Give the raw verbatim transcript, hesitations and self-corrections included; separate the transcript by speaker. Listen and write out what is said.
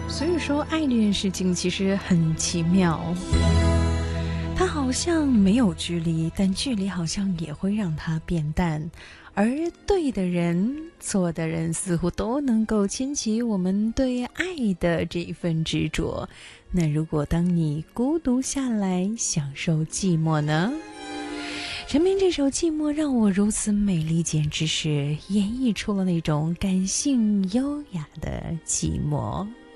Speaker 1: 所以说，爱这件事情其实很奇妙，它好像没有距离，但距离好像也会让它变淡。而对的人、错的人，似乎都能够牵起我们对爱的这一份执着。那如果当你孤独下来，享受寂寞呢？陈明这首《寂寞让我如此美丽》，简直是演绎出了那种感性优雅的寂寞。